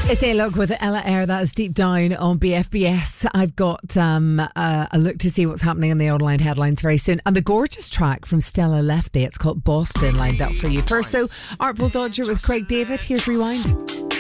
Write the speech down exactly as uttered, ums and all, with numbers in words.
It's a look with Ella Eyre. That is Deep Down on B F B S. I've got um, a, a look to see what's happening in the online headlines very soon. And the gorgeous track from Stella Lefty, it's called Boston, lined up for you. First, so Artful Dodger with Craig David. Here's Rewind.